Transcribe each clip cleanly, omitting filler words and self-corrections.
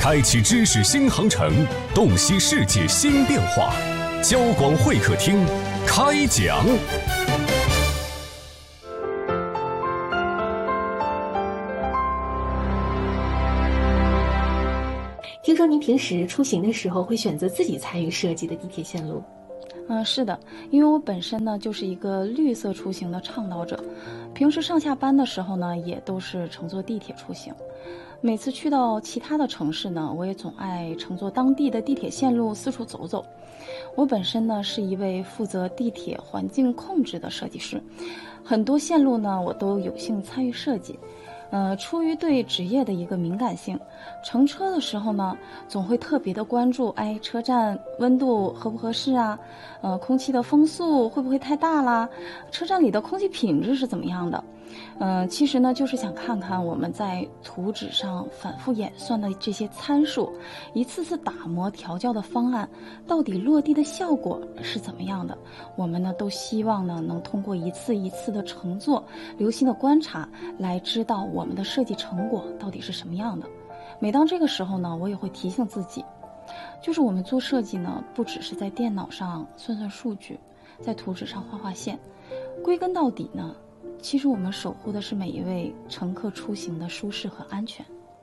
开启知识新航程，洞悉世界新变化。交广会客厅开讲。 听说您平时出行的时候会选择自己参与设计的地铁线路？ 是的，因为我本身呢就是一个绿色出行的倡导者，平时上下班的时候呢也都是乘坐地铁出行。每次去到其他的城市呢，我也总爱乘坐当地的地铁线路四处走走。我本身呢是一位负责地铁环境控制的设计师，很多线路呢我都有幸参与设计。出于对职业的一个敏感性，乘车的时候呢，总会特别的关注，车站温度合不合适啊？空气的风速会不会太大啦？车站里的空气品质是怎么样的？其实呢，就是想看看我们在图纸上反复演算的这些参数，一次次打磨调教的方案，到底落地的效果是怎么样的？我们呢，都希望呢，能通过一次一次的乘坐、留心的观察，来知道我们的设计成果到底是什么样的。每当这个时候呢，我也会提醒自己，就是我们做设计呢，不只是在电脑上算算数据，在图纸上画画线，归根到底呢，其实我们守护的是每一位乘客出行的舒适和安全。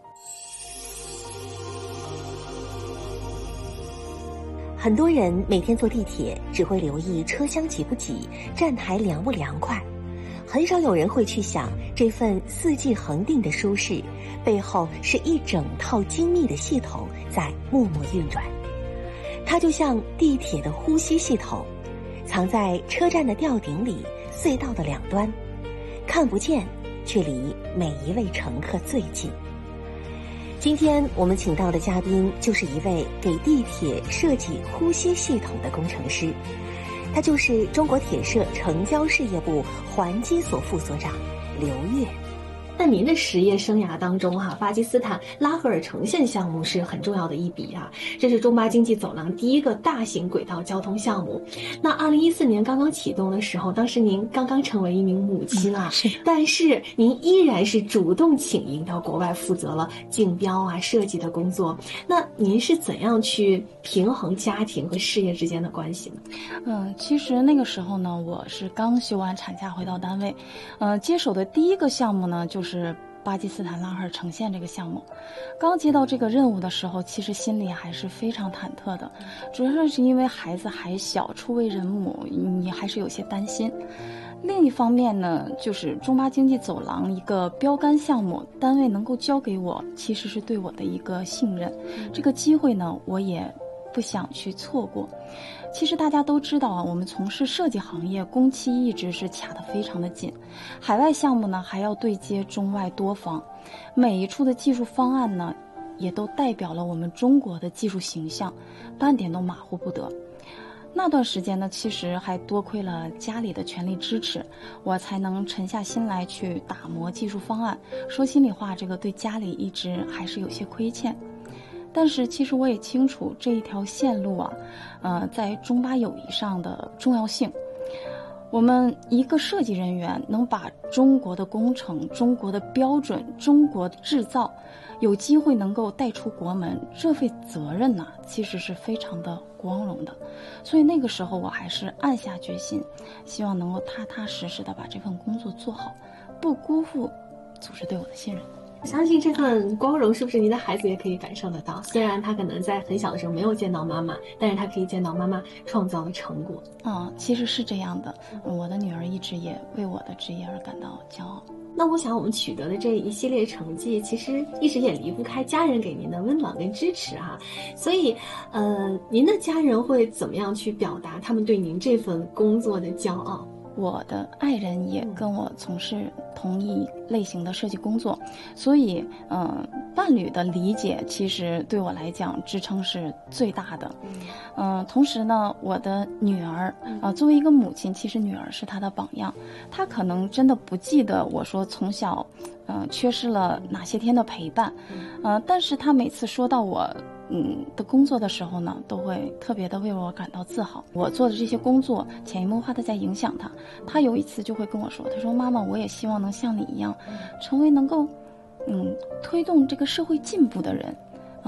很多人每天坐地铁只会留意车厢挤不挤，站台凉不凉快，很少有人会去想这份四季恒定的舒适背后是一整套精密的系统在默默运转。它就像地铁的呼吸系统，藏在车站的吊顶里，隧道的两端，看不见，却离每一位乘客最近。今天我们请到的嘉宾就是一位给地铁设计呼吸系统的工程师，他就是中国铁社城郊事业部环机所副所长刘越。在您的实业生涯当中巴基斯坦拉合尔城线项目是很重要的一笔这是中巴经济走廊第一个大型轨道交通项目。那2014年刚刚启动的时候，当时您刚刚成为一名母亲但是您依然是主动请缨到国外负责了竞标设计的工作。那您是怎样去平衡家庭和事业之间的关系呢？ 其实那个时候呢，我是刚休完产假回到单位，接手的第一个项目呢就是巴基斯坦拉合尔城线这个项目。刚接到这个任务的时候，其实心里还是非常忐忑的，主要是因为孩子还小，初为人母，你还是有些担心。另一方面呢，就是中巴经济走廊一个标杆项目，单位能够交给我，其实是对我的一个信任。这个机会呢，我也不想去错过。其实大家都知道我们从事设计行业，工期一直是卡得非常的紧，海外项目呢还要对接中外多方，每一处的技术方案呢，也都代表了我们中国的技术形象，半点都马虎不得。那段时间呢，其实还多亏了家里的全力支持，我才能沉下心来去打磨技术方案。说心里话，这个对家里一直还是有些亏欠。但是其实我也清楚这一条线路在中巴友谊上的重要性。我们一个设计人员能把中国的工程、中国的标准、中国的制造有机会能够带出国门，这份责任其实是非常的光荣的。所以那个时候我还是暗下决心，希望能够踏踏实实的把这份工作做好，不辜负组织对我的信任。 我相信这份光荣是不是您的孩子也可以感受得到？虽然他可能在很小的时候没有见到妈妈，但是他可以见到妈妈创造的成果。 其实是这样的，我的女儿一直也为我的职业而感到骄傲。 那我想我们取得的这一系列成绩，其实一直也离不开家人给您的温暖跟支持所以您的家人会怎么样去表达他们对您这份工作的骄傲？ 我的爱人也跟我从事同一类型的设计工作，所以伴侣的理解其实对我来讲支撑是最大的。同时呢，我的女儿作为一个母亲，其实女儿是她的榜样。她可能真的不记得我说从小缺失了哪些天的陪伴，但是她每次说到我的工作的时候呢，都会特别的为我感到自豪。我做的这些工作潜移默化的在影响他。他有一次就会跟我说，他说妈妈，我也希望能像你一样成为能够推动这个社会进步的人。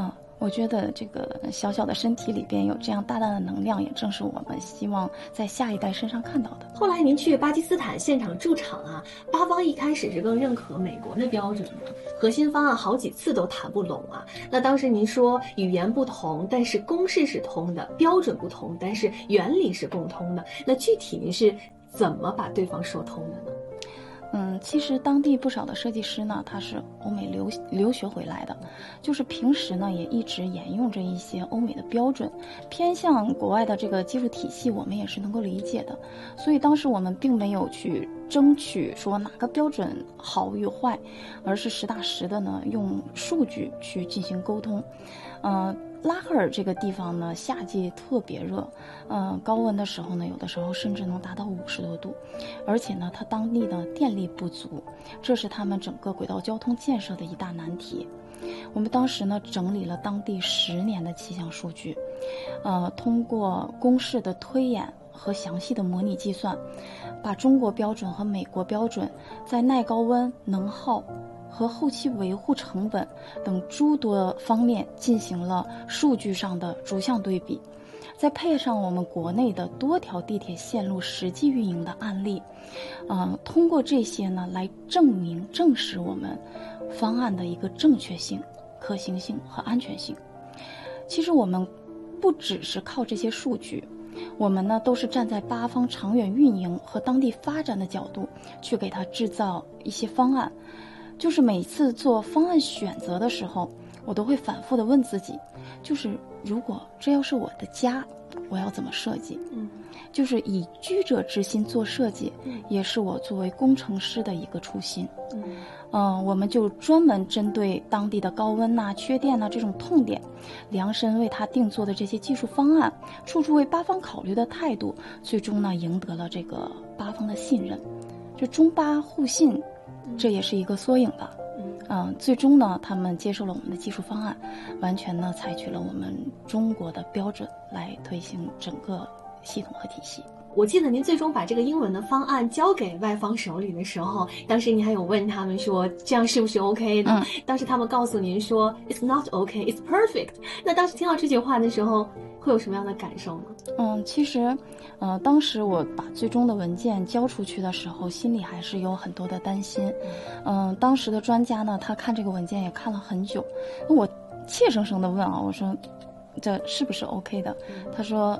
我觉得这个小小的身体里边有这样大大的能量，也正是我们希望在下一代身上看到的。 后来您去巴基斯坦现场驻场啊，巴方一开始是更认可美国的标准的，核心方案好几次都谈不拢啊。那当时您说语言不同，但是公式是通的，标准不同，但是原理是共通的。那具体您是怎么把对方说通的呢？ 其实当地不少的设计师呢，他是欧美留学回来的，就是平时呢也一直沿用着一些欧美的标准，偏向国外的这个技术体系，我们也是能够理解的。所以当时我们并没有去争取说哪个标准好与坏，而是实打实的呢用数据去进行沟通。拉赫尔这个地方呢，夏季特别热，高温的时候呢，有的时候甚至能达到50多度，而且呢，它当地的电力不足，这是他们整个轨道交通建设的一大难题。我们当时呢，整理了当地10年的气象数据，通过公式的推演和详细的模拟计算，把中国标准和美国标准在耐高温、能耗和后期维护成本等诸多方面进行了数据上的逐项对比，再配上我们国内的多条地铁线路实际运营的案例，通过这些呢来证实我们方案的一个正确性、可行性和安全性。其实我们不只是靠这些数据，我们呢都是站在巴方长远运营和当地发展的角度去给它制造一些方案。就是每次做方案选择的时候，我都会反复的问自己，就是如果这要是我的家，我要怎么设计？就是以居者之心做设计，也是我作为工程师的一个初心。我们就专门针对当地的高温呐、缺电呐这种痛点，量身为他定做的这些技术方案，处处为巴方考虑的态度，最终呢赢得了这个巴方的信任。这中巴互信，这也是一个缩影吧。最终呢，他们接受了我们的技术方案，完全呢采取了我们中国的标准来推行整个系统和体系。 我记得您最终把这个英文的方案交给外方手里的时候，当时您还有问他们说这样是不是 OK 的？当时他们告诉您说 It's not OK, it's perfect。那当时听到这句话的时候，会有什么样的感受呢？ 其实，当时我把最终的文件交出去的时候，心里还是有很多的担心。当时的专家呢，他看这个文件也看了很久，我怯生生的问我说这是不是 OK 的？他说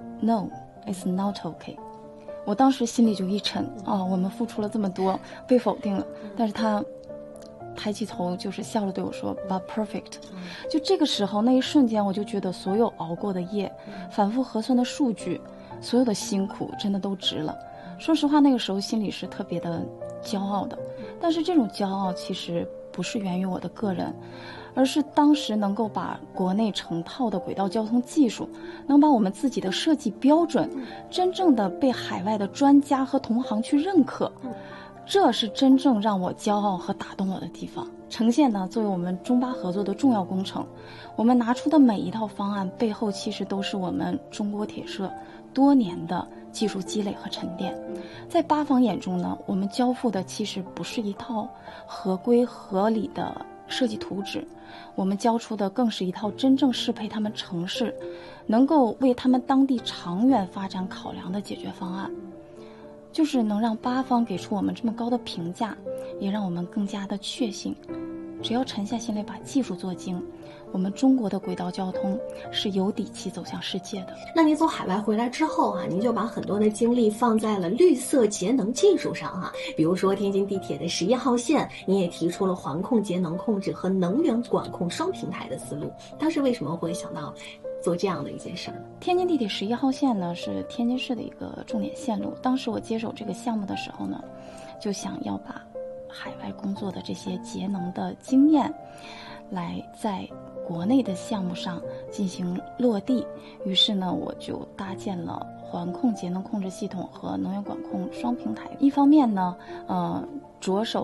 No。It's not okay。我当时心里就一沉我们付出了这么多，被否定了。但是他抬起头就是笑着对我说 But perfect。就这个时候那一瞬间，我就觉得所有熬过的夜，反复核算的数据，所有的辛苦真的都值了。说实话，那个时候心里是特别的骄傲的。但是这种骄傲其实不是源于我的个人，而是当时能够把国内成套的轨道交通技术，能把我们自己的设计标准真正的被海外的专家和同行去认可，这是真正让我骄傲和打动我的地方。呈现呢，作为我们中巴合作的重要工程，我们拿出的每一套方案背后，其实都是我们中国铁社多年的技术积累和沉淀。在巴方眼中呢，我们交付的其实不是一套合规合理的设计图纸，我们交出的更是一套真正适配他们城市，能够为他们当地长远发展考量的解决方案。就是能让巴方给出我们这么高的评价，也让我们更加的确信，只要沉下心来把技术做精，我们中国的轨道交通是有底气走向世界的。 那您从海外回来之后您就把很多的精力放在了绿色节能技术上比如说天津地铁的11号线，你也提出了环控节能控制和能源管控双平台的思路。当时为什么会想到做这样的一件事儿？ 天津地铁11号线呢，是天津市的一个重点线路。当时我接手这个项目的时候呢，就想要把海外工作的这些节能的经验，来在国内的项目上进行落地。于是呢，我就搭建了环控节能控制系统和能源管控双平台。一方面呢，着手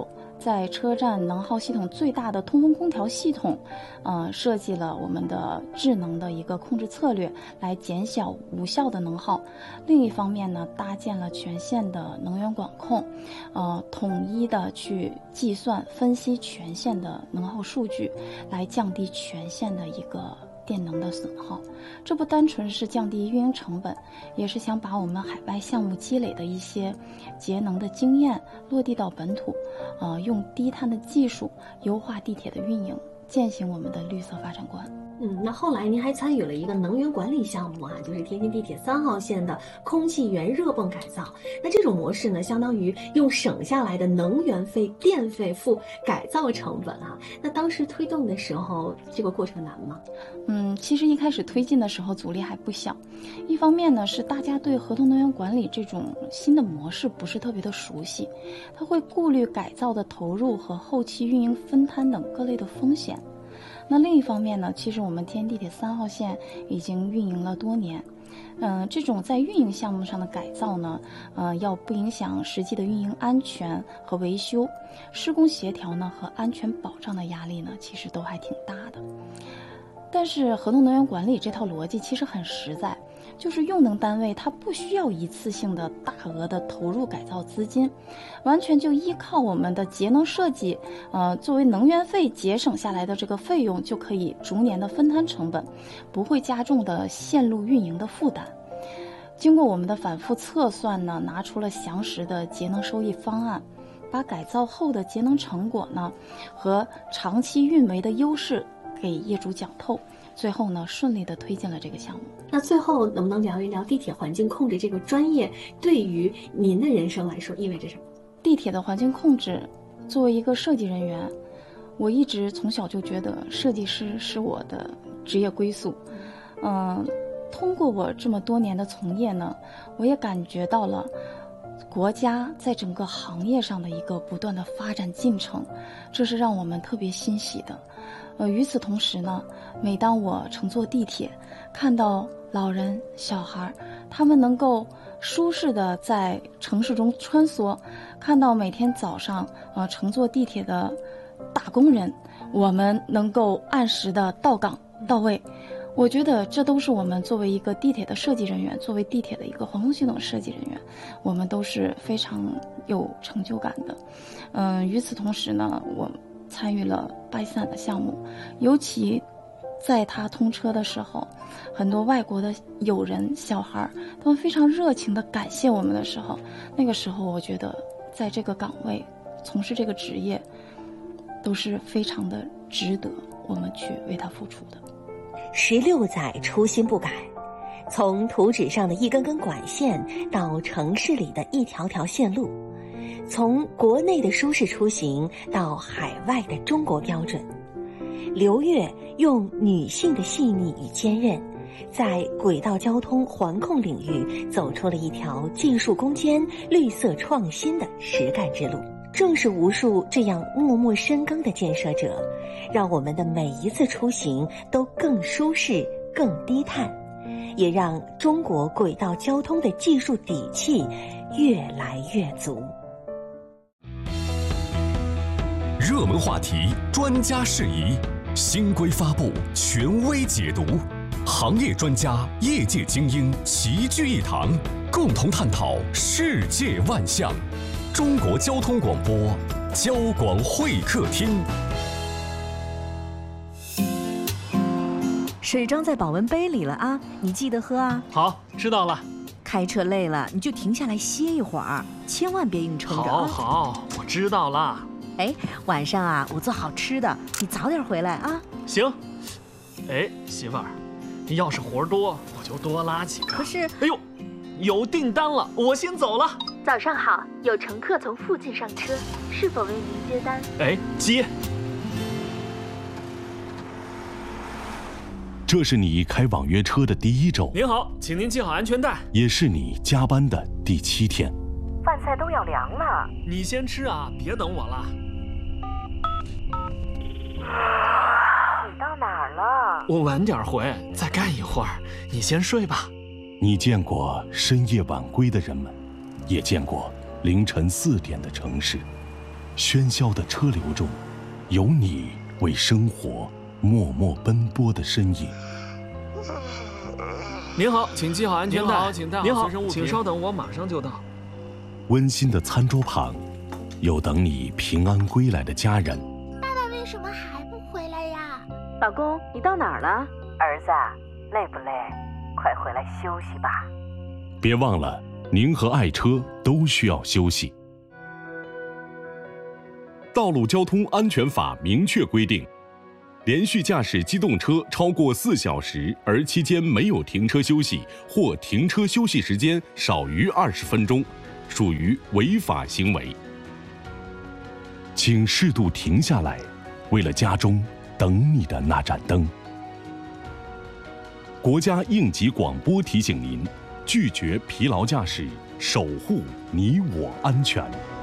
在车站能耗系统最大的通风空调系统，设计了我们的智能的一个控制策略，来减小无效的能耗。另一方面呢，搭建了全线的能源管控，统一的去计算分析全线的能耗数据，来降低全线的一个电能的损耗。这不单纯是降低运营成本，也是想把我们海外项目积累的一些节能的经验落地到本土，用低碳的技术优化地铁的运营，践行我们的绿色发展观。 那后来您还参与了一个能源管理项目啊，就是天津地铁3号线的空气源热泵改造。那这种模式呢，相当于用省下来的能源费、电费付改造成本啊。那当时推动的时候，这个过程难吗？ 其实一开始推进的时候阻力还不小。一方面呢，是大家对合同能源管理这种新的模式不是特别的熟悉，他会顾虑改造的投入和后期运营分摊等各类的风险。那另一方面呢，其实我们天津地铁3号线已经运营了多年，这种在运营项目上的改造呢，要不影响实际的运营安全和维修，施工协调呢和安全保障的压力呢，其实都还挺大的。但是合同能源管理这套逻辑其实很实在，就是用能单位它不需要一次性的大额的投入改造资金，完全就依靠我们的节能设计，作为能源费节省下来的这个费用，就可以逐年的分摊成本，不会加重的线路运营的负担。经过我们的反复测算呢，拿出了详实的节能收益方案，把改造后的节能成果呢和长期运维的优势给业主讲透，最后呢顺利的推进了这个项目。 那最后能不能聊一聊地铁环境控制这个专业对于您的人生来说意味着什么？ 地铁的环境控制，作为一个设计人员，我一直从小就觉得设计师是我的职业归宿。通过我这么多年的从业呢，我也感觉到了国家在整个行业上的一个不断的发展进程，这是让我们特别欣喜的。与此同时呢，每当我乘坐地铁，看到老人、小孩，他们能够舒适的在城市中穿梭，看到每天早上乘坐地铁的打工人，我们能够按时的到岗到位，我觉得这都是我们作为一个地铁的设计人员，作为地铁的一个环控系统设计人员，我们都是非常有成就感的。与此同时呢，我参与了巴基斯坦的项目，尤其在它通车的时候，很多外国的友人、小孩，他们非常热情地感谢我们的时候，那个时候我觉得在这个岗位从事这个职业都是非常的值得我们去为它付出的。 16载初心不改，从图纸上的一根根管线到城市里的一条条线路，从国内的舒适出行到海外的中国标准，刘越用女性的细腻与坚韧，在轨道交通环控领域走出了一条技术攻坚、绿色创新的实干之路。正是无数这样默默深耕的建设者，让我们的每一次出行都更舒适、更低碳，也让中国轨道交通的技术底气越来越足。 热门话题，专家释疑，新规发布，权威解读，行业专家、业界精英齐聚一堂，共同探讨世界万象。中国交通广播，交广会客厅。 水装在保温杯里了啊，你记得喝啊。 好，知道了。 开车累了你就停下来歇一会儿，千万别硬撑着啊。 好，我知道了。 哎，晚上啊，我做好吃的，你早点回来啊。 行。哎，媳妇儿，你要是活多，我就多拉几个。 可是， 哎呦，有订单了，我先走了。 早上好，有乘客从附近上车，是否为您接单？ 哎，接。 这是你开网约车的第1周。 您好，请您系好安全带。 也是你加班的第7天。 饭菜都要凉了， 你先吃啊，别等我了。 你到哪儿了？ 我晚点回，再干一会儿，你先睡吧。 你见过深夜晚归的人们，也见过凌晨4点的城市。 喧嚣的车流中，有你为生活默默奔波的身影。 您好，请系好安全带。 请带好您好随身物，品。 请稍等，我马上就到。 温馨的餐桌旁，有等你平安归来的家人。 爸爸为什么还不回来呀？ 老公，你到哪儿了？儿子，累不累？快回来休息吧。 别忘了，您和爱车都需要休息。道路交通安全法明确规定，连续驾驶机动车超过4小时，而期间没有停车休息，或停车休息时间少于20分钟，属于违法行为。请适度停下来，为了家中等你的那盏灯。国家应急广播提醒您：拒绝疲劳驾驶，守护你我安全。